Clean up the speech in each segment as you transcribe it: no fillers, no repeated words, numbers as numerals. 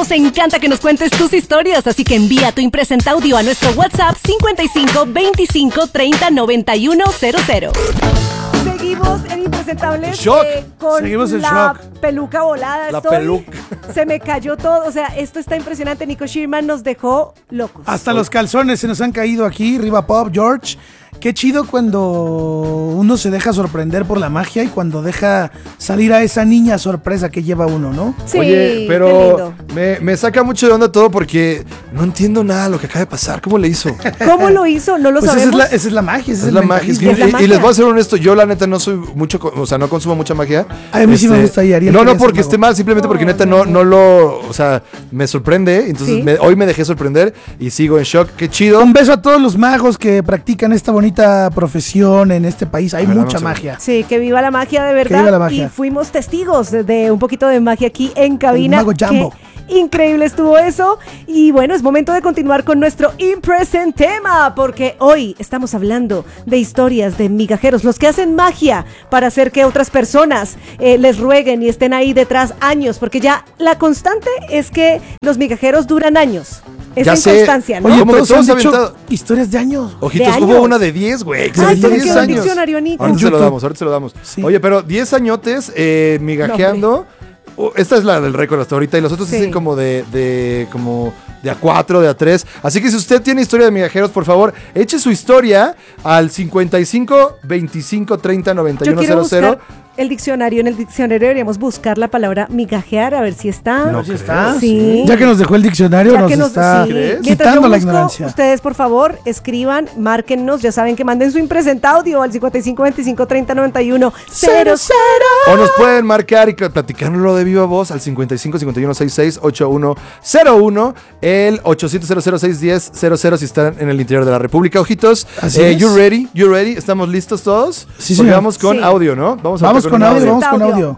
Nos encanta que nos cuentes tus historias, así que envía tu impresenta audio a nuestro WhatsApp 55 25 30 91 00. Seguimos en Impresentables Shock. con Seguimos en la shock. peluca volada. La peluca. Se me cayó todo. O sea, esto está impresionante. Nico Sherman nos dejó locos. Hasta los calzones se nos han caído aquí. Riva Pop, George. Qué chido cuando uno se deja sorprender por la magia y cuando deja salir a esa niña sorpresa que lleva uno, ¿no? Sí, Oye, qué pero lindo. me saca mucho de onda todo porque no entiendo nada de lo que acaba de pasar. ¿Cómo le hizo? ¿Cómo lo hizo? No lo Pues sabemos. esa es la magia, ese es Es el la magia. Es que- mentalismo. Es la y magia. les voy a ser honesto, yo la neta no soy mucho, o sea, no consumo mucha magia. A mí sí me gusta y Ariel No, quería no ser porque mago. esté mal, simplemente porque neta no lo, o sea, me sorprende. Entonces Sí. hoy me dejé sorprender y sigo en shock. Qué chido. Un beso a todos los magos que practican esta bonita profesión en este país. Hay A ver, mucha vamos a ver. magia. Sí, que viva la magia de verdad. viva la magia. Y fuimos testigos de un poquito de magia aquí en cabina. mago Jambo. Qué increíble estuvo eso. Y bueno, es momento de continuar con nuestro Impresent tema, porque hoy estamos hablando de historias de migajeros, los que hacen magia para hacer que otras personas les rueguen y estén ahí detrás años, porque ya la constante es que los migajeros duran años. Es Ya en sé. constancia, ¿no? Oye, Como que todos todos han dicho aventado- historias de años. Ojitos, de hubo años. una de 10, güey. que Ay, de se me 10 quedó el años. diccionario, Nico. Ahorita se lo YouTube. damos, ahorita se lo damos. Sí. Oye, pero 10 añotes migajeando. Esta es la del récord hasta ahorita y los otros Sí. dicen como de A4, de A3. Así que si usted tiene historia de migajeros, por favor, eche su historia al 55 25 30 Yo 91 quiero 00. buscar el diccionario. En el diccionario deberíamos buscar la palabra migajear, a ver si está. No ¿Sí creo. está? Sí. Ya que nos dejó el diccionario, Ya nos que nos- está sí. ¿Crees? Mientras quitando yo la busco, ignorancia. ustedes, por favor, escriban, márquennos. Ya saben que manden su impresenta audio al 55 25 30 91 00. O nos pueden marcar y platicarlo de viva voz al 55 51 66 8101, el 800 610 00 si están en el interior de la República. Ojitos, Así es. you ready? ¿Estamos listos todos? Sí, Porque señor. vamos con Sí. audio, ¿no? Vamos Vamos con un audio, audio. vamos con audio.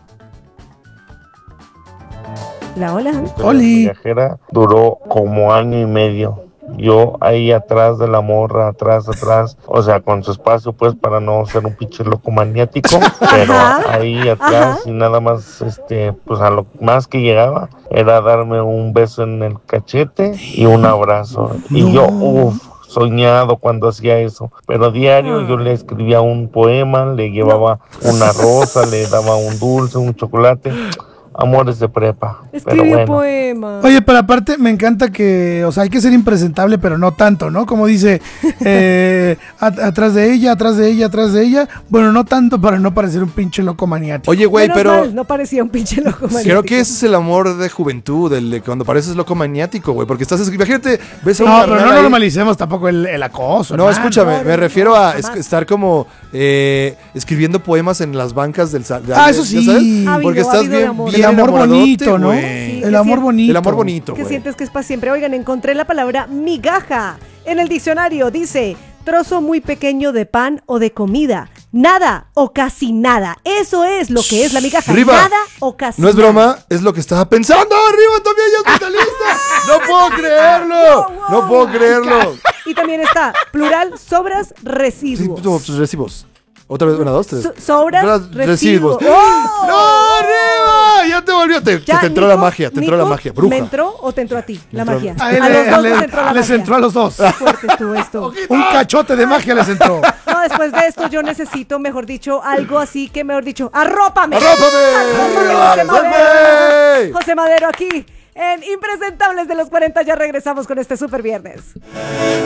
La hola. Oli. La viajera duró como año y medio. Yo ahí atrás de la morra, atrás, o sea, con su espacio, pues, para no ser un pinche loco maniático, pero ahí atrás y nada más, pues, a lo más que llegaba era darme un beso en el cachete y un abrazo. Y yo, soñado cuando hacía eso, pero diario yo le escribía un poema, le llevaba una rosa, le daba un dulce, un chocolate. Amores de prepa. Pero Escribió bueno. poema. Oye, pero aparte me encanta que, o sea, hay que ser impresentable, pero no tanto, ¿no? Como dice, atrás de ella, atrás de ella, atrás de ella. Bueno, no tanto para no parecer un pinche loco maniático. Oye, güey, Menos pero mal, no parecía un pinche loco creo maniático. que ese es el amor de juventud, el de cuando pareces loco maniático, güey, porque estás, imagínate, ves a un No, pero carnal no ahí- normalicemos tampoco el acoso. No, hermano. escúchame, no, me no, refiero no, a jamás. estar como escribiendo poemas en las bancas del Eso sí. Ha habido, Porque ha estás habido de bien, amor. bien El amor enamoradote, bonito, ¿no? güey. Sí, El que amor sí. bonito. El amor bonito, Que güey. sientes que es para siempre. Oigan, encontré la palabra migaja. En el diccionario dice trozo muy pequeño de pan o de comida. Nada o casi nada. Eso es lo que es la migaja. Riva, Nada o casi No es nada. broma, es lo que estaba pensando. Arriba también ya está lista. No puedo creerlo. Wow, No puedo creerlo. Y también está plural sobras Sí, residuos. tus recibos. Otra vez, una, dos, tres. Sobras residuos. ¡Oh! ¡No, arriba! Ya te volvió. Te Ya, entró Nico, la magia, te entró la Nico, magia. Bruja. ¿Me entró o te entró a ti la entró- magia? A él, A los dos les les entró la les magia. entró a los dos. Fuerte estuvo esto. Un cachote de magia les entró. No, después de esto yo necesito, mejor dicho, algo así que, mejor dicho, arrópame. ¡Arrópame! José Madero. ¡Arrópame! José Madero aquí en Impresentables de los 40. Ya regresamos con este super viernes.